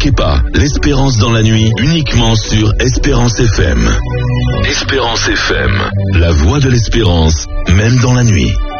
manquez pas, l'Espérance dans la nuit, uniquement sur Espérance FM. Espérance FM, la voix de l'espérance, même dans la nuit.